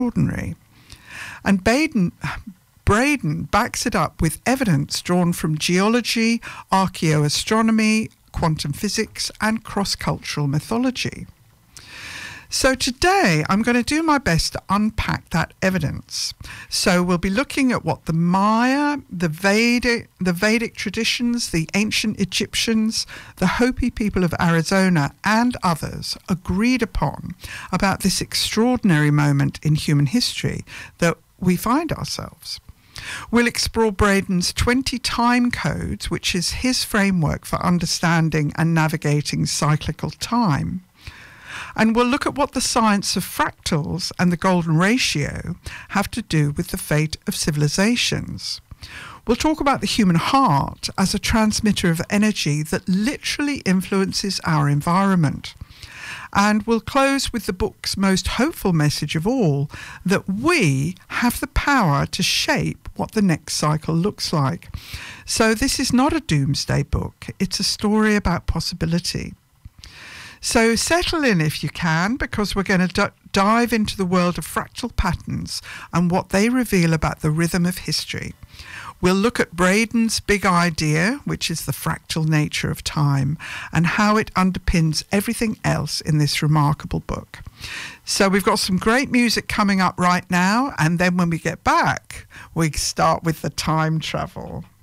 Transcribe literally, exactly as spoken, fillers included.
extraordinary. And Baden, Braden backs it up with evidence drawn from geology, archaeoastronomy, quantum physics, and cross-cultural mythology. So today I'm going to do my best to unpack that evidence. So we'll be looking at what the Maya, the Vedic, the Vedic traditions, the ancient Egyptians, the Hopi people of Arizona, and others agreed upon about this extraordinary moment in human history that we find ourselves. We'll explore Braden's twenty time codes, which is his framework for understanding and navigating cyclical time. And we'll look at what the science of fractals and the golden ratio have to do with the fate of civilizations. We'll talk about the human heart as a transmitter of energy that literally influences our environment. And we'll close with the book's most hopeful message of all, that we have the power to shape what the next cycle looks like. So this is not a doomsday book, it's a story about possibility. So settle in if you can, because we're going to d- dive into the world of fractal patterns and what they reveal about the rhythm of history. We'll look at Braden's big idea, which is the fractal nature of time, and how it underpins everything else in this remarkable book. So we've got some great music coming up right now, and then when we get back, we start with the time travel.